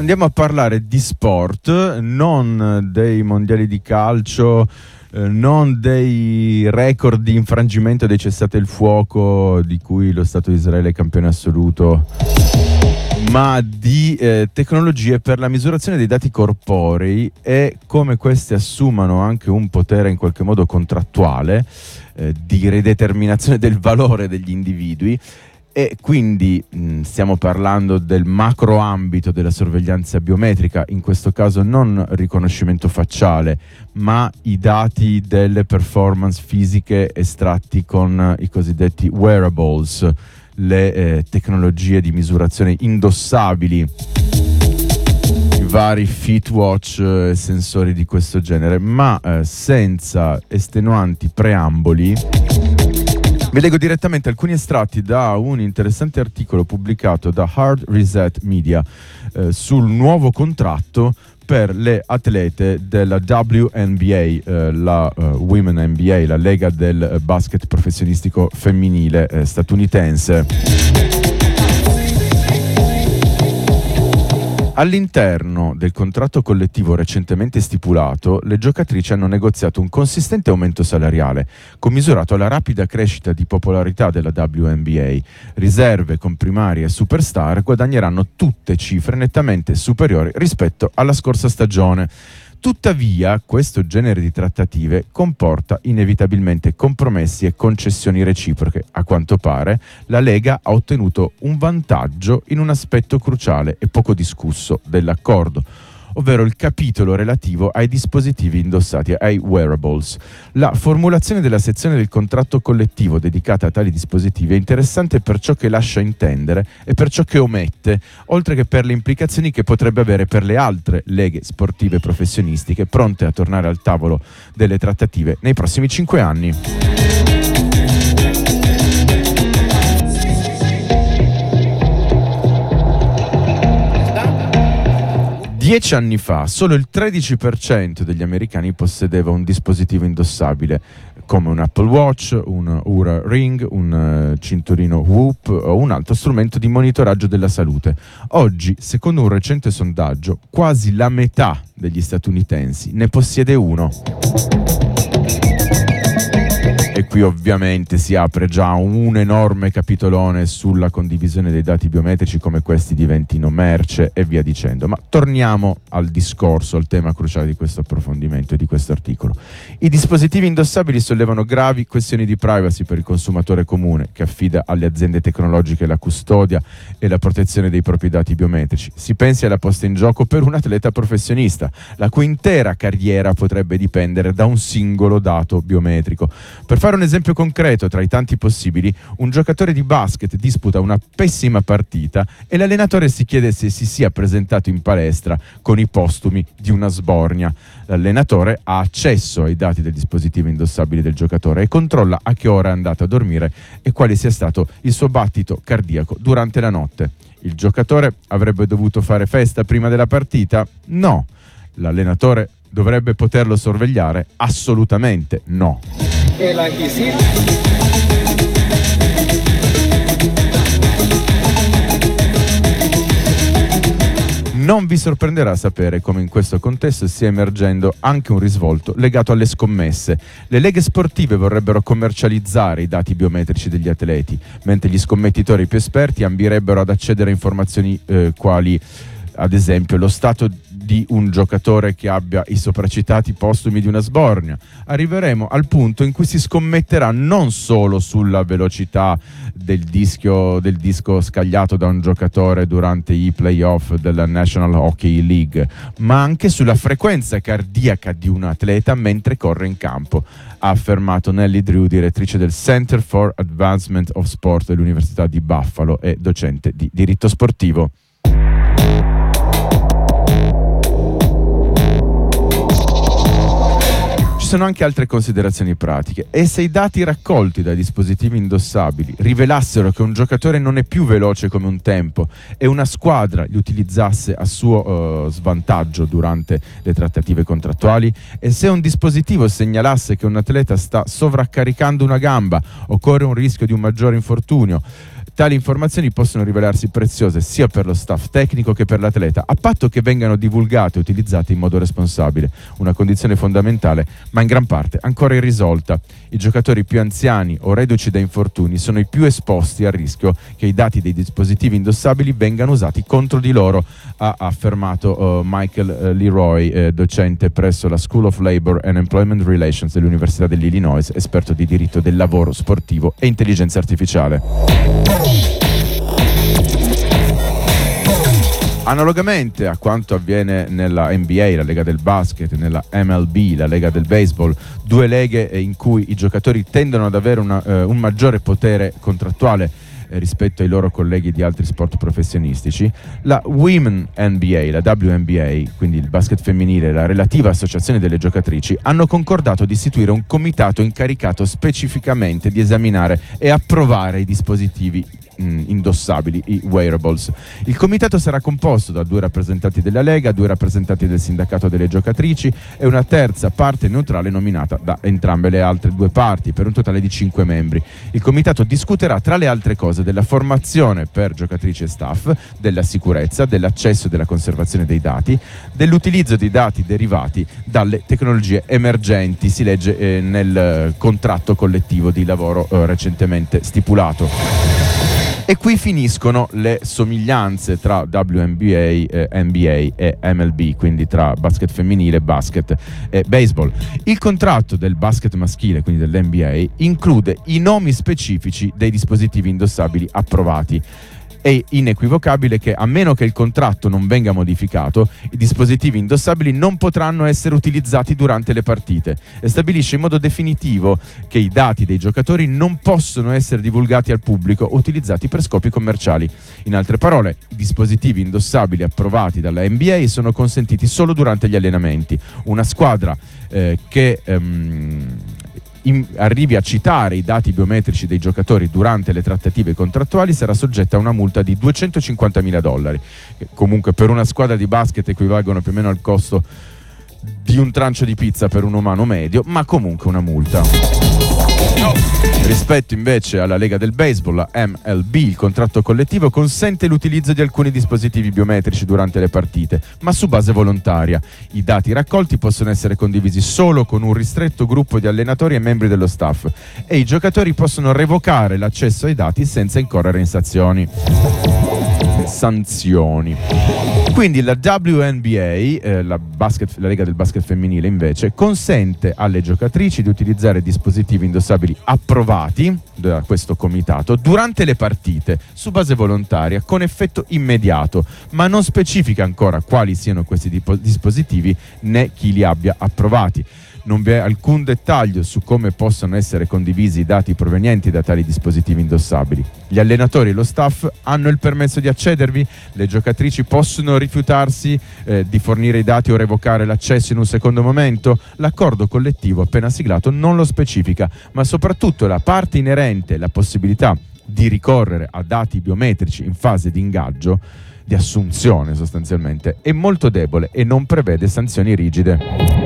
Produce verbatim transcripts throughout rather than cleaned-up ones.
Andiamo a parlare di sport, non dei mondiali di calcio, eh, non dei record di infrangimento dei cessate il fuoco di cui lo Stato di Israele è campione assoluto, ma di eh, tecnologie per la misurazione dei dati corporei e come queste assumano anche un potere in qualche modo contrattuale eh, di rideterminazione del valore degli individui. E quindi mh, stiamo parlando del macro ambito della sorveglianza biometrica, in questo caso non riconoscimento facciale, ma i dati delle performance fisiche estratti con i cosiddetti wearables, le eh, tecnologie di misurazione indossabili, i vari Fitwatch e eh, sensori di questo genere, ma eh, senza estenuanti preamboli. Vi leggo direttamente alcuni estratti da un interessante articolo pubblicato da Hard Reset Media eh, sul nuovo contratto per le atlete della W N B A, eh, la uh, Women N B A, la lega del uh, basket professionistico femminile eh, statunitense. All'interno del contratto collettivo recentemente stipulato, le giocatrici hanno negoziato un consistente aumento salariale, commisurato alla rapida crescita di popolarità della W N B A. Riserve, comprimari e superstar guadagneranno tutte cifre nettamente superiori rispetto alla scorsa stagione. Tuttavia, questo genere di trattative comporta inevitabilmente compromessi e concessioni reciproche. A quanto pare, la Lega ha ottenuto un vantaggio in un aspetto cruciale e poco discusso dell'accordo, ovvero il capitolo relativo ai dispositivi indossati, ai wearables. La formulazione della sezione del contratto collettivo dedicata a tali dispositivi è interessante per ciò che lascia intendere e per ciò che omette, oltre che per le implicazioni che potrebbe avere per le altre leghe sportive professionistiche pronte a tornare al tavolo delle trattative nei prossimi cinque anni. Dieci anni fa solo il tredici per cento degli americani possedeva un dispositivo indossabile come un Apple Watch, un Oura Ring, un uh, cinturino Whoop o un altro strumento di monitoraggio della salute. Oggi, secondo un recente sondaggio, quasi la metà degli statunitensi ne possiede uno. E qui ovviamente si apre già un enorme capitolone sulla condivisione dei dati biometrici, come questi diventino merce e via dicendo. Ma torniamo al discorso, al tema cruciale di questo approfondimento e di questo articolo. I dispositivi indossabili sollevano gravi questioni di privacy per il consumatore comune, che affida alle aziende tecnologiche la custodia e la protezione dei propri dati biometrici. Si pensi alla posta in gioco per un atleta professionista, la cui intera carriera potrebbe dipendere da un singolo dato biometrico. Per fare un esempio concreto tra i tanti possibili, un giocatore di basket disputa una pessima partita e l'allenatore si chiede se si sia presentato in palestra con i postumi di una sbornia. L'allenatore ha accesso ai dati del dispositivo indossabile del giocatore e controlla a che ora è andato a dormire e quale sia stato il suo battito cardiaco durante la notte. Il giocatore avrebbe dovuto fare festa prima della partita? No. L'allenatore dovrebbe poterlo sorvegliare? Assolutamente no. E la Non vi sorprenderà sapere come in questo contesto stia emergendo anche un risvolto legato alle scommesse. Le leghe sportive vorrebbero commercializzare i dati biometrici degli atleti, mentre gli scommettitori più esperti ambirebbero ad accedere a informazioni eh, quali, ad esempio, lo stato di un giocatore che abbia i sopracitati postumi di una sbornia. Arriveremo al punto in cui si scommetterà non solo sulla velocità del disco, del disco scagliato da un giocatore durante i playoff della National Hockey League, ma anche sulla frequenza cardiaca di un atleta mentre corre in campo, ha affermato Nelly Drew, direttrice del Center for Advancement of Sport dell'Università di Buffalo e docente di diritto sportivo. Ci sono anche altre considerazioni pratiche. E se i dati raccolti dai dispositivi indossabili rivelassero che un giocatore non è più veloce come un tempo e una squadra li utilizzasse a suo uh, svantaggio durante le trattative contrattuali? E se un dispositivo segnalasse che un atleta sta sovraccaricando una gamba o corre un rischio di un maggiore infortunio? Tali informazioni possono rivelarsi preziose sia per lo staff tecnico che per l'atleta, a patto che vengano divulgate e utilizzate in modo responsabile, una condizione fondamentale ma in gran parte ancora irrisolta. I giocatori più anziani o reduci da infortuni sono i più esposti al rischio che i dati dei dispositivi indossabili vengano usati contro di loro, ha affermato uh, Michael uh, Leroy, eh, docente presso la School of Labor and Employment Relations dell'Università dell'Illinois, esperto di diritto del lavoro sportivo e intelligenza artificiale. Analogamente a quanto avviene nella N B A, la Lega del Basket, nella M L B, la Lega del Baseball, due leghe in cui i giocatori tendono ad avere una, eh, un maggiore potere contrattuale eh, rispetto ai loro colleghi di altri sport professionistici, la Women N B A, la W N B A, quindi il basket femminile e la relativa associazione delle giocatrici, hanno concordato di istituire un comitato incaricato specificamente di esaminare e approvare i dispositivi indossabili, i wearables. Il comitato sarà composto da due rappresentanti della Lega, due rappresentanti del sindacato delle giocatrici e una terza parte neutrale nominata da entrambe le altre due parti, per un totale di cinque membri. Il comitato discuterà, tra le altre cose, della formazione per giocatrici e staff, della sicurezza, dell'accesso e della conservazione dei dati, dell'utilizzo di dati derivati dalle tecnologie emergenti, si legge eh, nel eh, contratto collettivo di lavoro eh, recentemente stipulato. E qui finiscono le somiglianze tra W N B A, eh, N B A e M L B, quindi tra basket femminile, basket e baseball. Il contratto del basket maschile, quindi dell'N B A, include i nomi specifici dei dispositivi indossabili approvati. È inequivocabile che, a meno che il contratto non venga modificato, i dispositivi indossabili non potranno essere utilizzati durante le partite e stabilisce in modo definitivo che i dati dei giocatori non possono essere divulgati al pubblico o utilizzati per scopi commerciali. In altre parole, i dispositivi indossabili approvati dalla N B A sono consentiti solo durante gli allenamenti. Una squadra eh, che ehm, In, arrivi a citare i dati biometrici dei giocatori durante le trattative contrattuali sarà soggetta a una multa di duecentocinquantamila dollari, che comunque per una squadra di basket equivalgono più o meno al costo di un trancio di pizza per un umano medio, ma comunque una multa. Rispetto invece alla Lega del Baseball, la M L B, il contratto collettivo consente l'utilizzo di alcuni dispositivi biometrici durante le partite, ma su base volontaria. I dati raccolti possono essere condivisi solo con un ristretto gruppo di allenatori e membri dello staff e i giocatori possono revocare l'accesso ai dati senza incorrere in sanzioni. sanzioni. Quindi la W N B A, eh, la, basket, la Lega del Basket Femminile, invece, consente alle giocatrici di utilizzare dispositivi indossabili approvati da questo comitato durante le partite su base volontaria con effetto immediato, ma non specifica ancora quali siano questi dipo- dispositivi né chi li abbia approvati. Non vi è alcun dettaglio su come possono essere condivisi i dati provenienti da tali dispositivi indossabili. Gli allenatori e lo staff hanno il permesso di accedervi? Le giocatrici possono rifiutarsi eh, di fornire i dati o revocare l'accesso in un secondo momento? L'accordo collettivo appena siglato non lo specifica, ma soprattutto la parte inerente, la possibilità di ricorrere a dati biometrici in fase di ingaggio, di assunzione sostanzialmente, è molto debole e non prevede sanzioni rigide.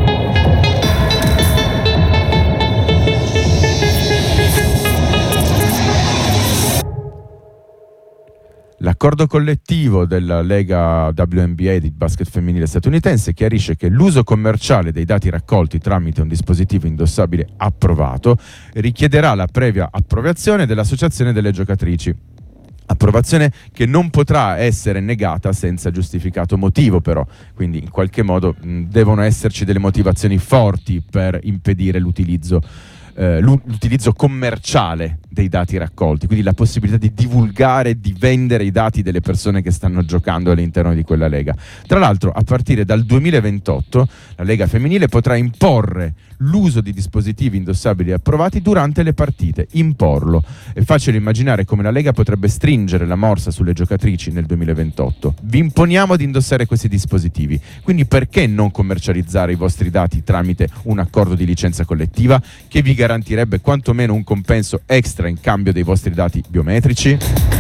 L'accordo collettivo della Lega W N B A di basket femminile statunitense chiarisce che l'uso commerciale dei dati raccolti tramite un dispositivo indossabile approvato richiederà la previa approvazione dell'associazione delle giocatrici. Approvazione che non potrà essere negata senza giustificato motivo, però, quindi in qualche modo mh, devono esserci delle motivazioni forti per impedire l'utilizzo eh, l'utilizzo commerciale dei dati raccolti, quindi la possibilità di divulgare, di vendere i dati delle persone che stanno giocando all'interno di quella lega. Tra l'altro, a partire dal duemilaventotto la Lega femminile potrà imporre l'uso di dispositivi indossabili approvati durante le partite, imporlo. È facile immaginare come la Lega potrebbe stringere la morsa sulle giocatrici nel duemilaventotto. Vi imponiamo di indossare questi dispositivi, quindi perché non commercializzare i vostri dati tramite un accordo di licenza collettiva che vi garantirebbe quantomeno un compenso extra in cambio dei vostri dati biometrici?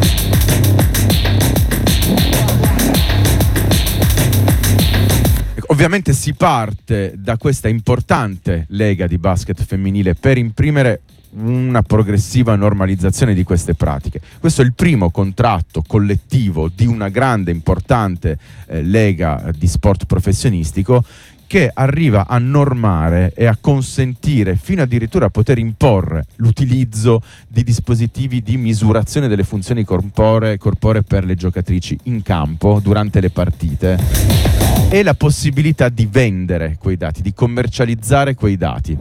Ovviamente si parte da questa importante lega di basket femminile per imprimere una progressiva normalizzazione di queste pratiche. Questo è il primo contratto collettivo di una grande, importante eh, lega di sport professionistico che arriva a normare e a consentire, fino addirittura a poter imporre, l'utilizzo di dispositivi di misurazione delle funzioni corporee, corporee per le giocatrici in campo durante le partite, e la possibilità di vendere quei dati, di commercializzare quei dati.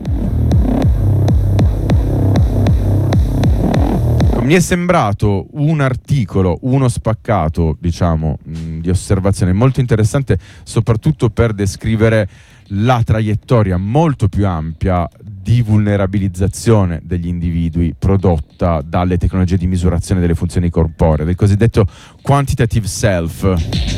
Mi è sembrato un articolo, uno spaccato, diciamo, mh, di osservazione molto interessante, soprattutto per descrivere la traiettoria molto più ampia di vulnerabilizzazione degli individui prodotta dalle tecnologie di misurazione delle funzioni corporee, del cosiddetto quantitative self.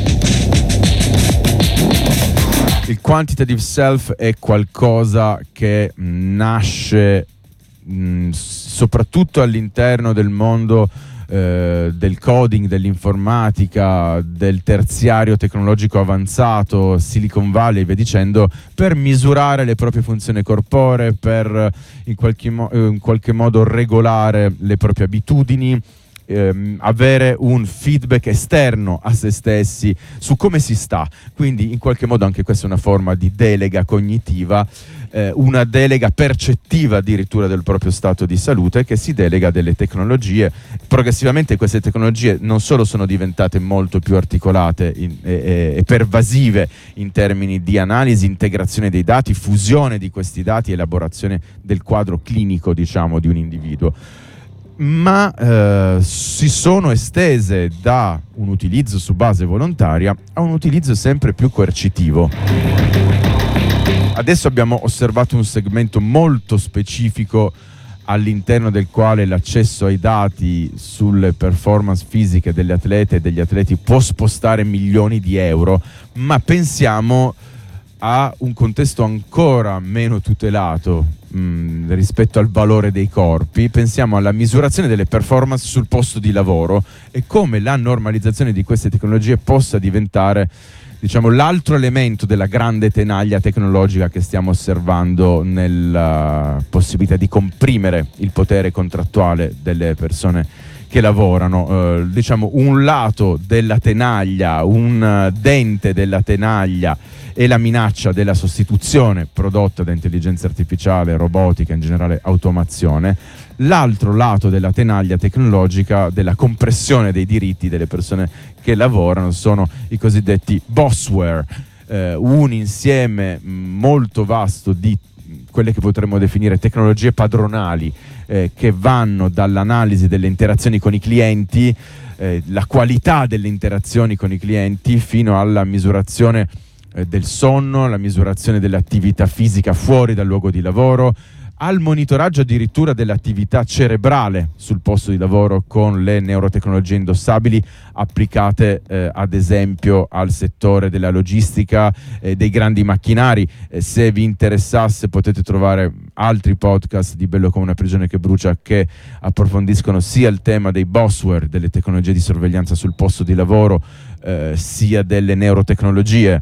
Il quantitative self è qualcosa che nasce mh, soprattutto all'interno del mondo eh, del coding, dell'informatica, del terziario tecnologico avanzato, Silicon Valley e via dicendo, per misurare le proprie funzioni corporee, per in qualche, mo- in qualche modo regolare le proprie abitudini, ehm, avere un feedback esterno a se stessi su come si sta. Quindi in qualche modo anche questa è una forma di delega cognitiva, eh, una delega percettiva addirittura del proprio stato di salute, che si delega a delle tecnologie. Progressivamente queste tecnologie non solo sono diventate molto più articolate in, e, e pervasive in termini di analisi, integrazione dei dati, fusione di questi dati, elaborazione del quadro clinico, diciamo, di un individuo, ma eh, si sono estese da un utilizzo su base volontaria a un utilizzo sempre più coercitivo. Adesso abbiamo osservato un segmento molto specifico all'interno del quale l'accesso ai dati sulle performance fisiche delle atlete e degli atleti può spostare milioni di euro, ma pensiamo a un contesto ancora meno tutelato mh, rispetto al valore dei corpi. Pensiamo alla misurazione delle performance sul posto di lavoro e come la normalizzazione di queste tecnologie possa diventare, diciamo, l'altro elemento della grande tenaglia tecnologica che stiamo osservando nella possibilità di comprimere il potere contrattuale delle persone che lavorano. Eh, diciamo, un lato della tenaglia, un dente della tenaglia e la minaccia della sostituzione prodotta da intelligenza artificiale, robotica, in generale automazione. L'altro lato della tenaglia tecnologica, della compressione dei diritti delle persone che lavorano, sono i cosiddetti bossware, eh, un insieme molto vasto di quelle che potremmo definire tecnologie padronali, eh, che vanno dall'analisi delle interazioni con i clienti, eh, la qualità delle interazioni con i clienti, fino alla misurazione eh, del sonno, la misurazione dell'attività fisica fuori dal luogo di lavoro, al monitoraggio addirittura dell'attività cerebrale sul posto di lavoro con le neurotecnologie indossabili applicate eh, ad esempio al settore della logistica e eh, dei grandi macchinari. Eh, se vi interessasse potete trovare altri podcast di Bello come una prigione che brucia che approfondiscono sia il tema dei bossware, delle tecnologie di sorveglianza sul posto di lavoro, eh, sia delle neurotecnologie.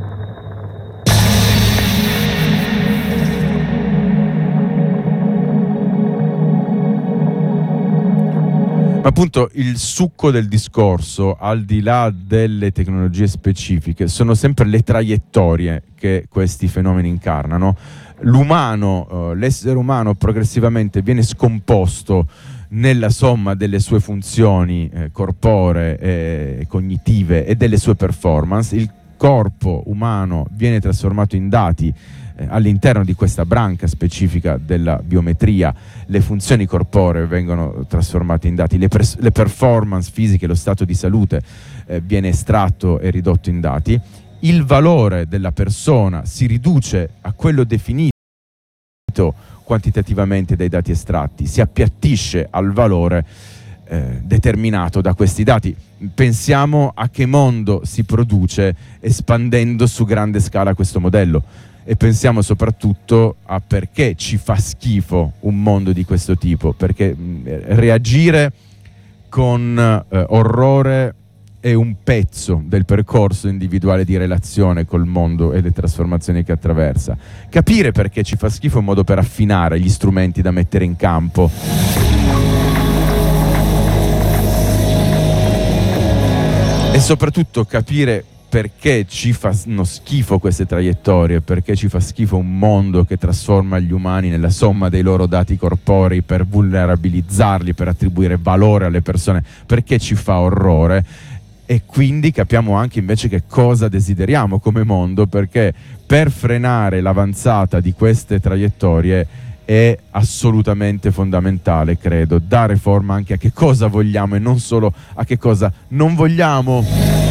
Ma appunto il succo del discorso, al di là delle tecnologie specifiche, sono sempre le traiettorie che questi fenomeni incarnano. L'umano, eh, l'essere umano progressivamente viene scomposto nella somma delle sue funzioni eh, corporee e cognitive e delle sue performance. Il corpo umano viene trasformato in dati eh, all'interno di questa branca specifica della biometria. Le funzioni corporee vengono trasformate in dati, le, pers- le performance fisiche, lo stato di salute eh, viene estratto e ridotto in dati. Il valore della persona si riduce a quello definito quantitativamente dai dati estratti, si appiattisce al valore eh, determinato da questi dati. Pensiamo a che mondo si produce espandendo su grande scala questo modello, e pensiamo soprattutto a perché ci fa schifo un mondo di questo tipo, perché mh, reagire con eh, orrore è un pezzo del percorso individuale di relazione col mondo e le trasformazioni che attraversa. Capire perché ci fa schifo è un modo per affinare gli strumenti da mettere in campo. E soprattutto capire perché ci fanno schifo queste traiettorie, perché ci fa schifo un mondo che trasforma gli umani nella somma dei loro dati corporei per vulnerabilizzarli, per attribuire valore alle persone, perché ci fa orrore. E quindi capiamo anche invece che cosa desideriamo come mondo, perché per frenare l'avanzata di queste traiettorie è assolutamente fondamentale, credo, dare forma anche a che cosa vogliamo e non solo a che cosa non vogliamo.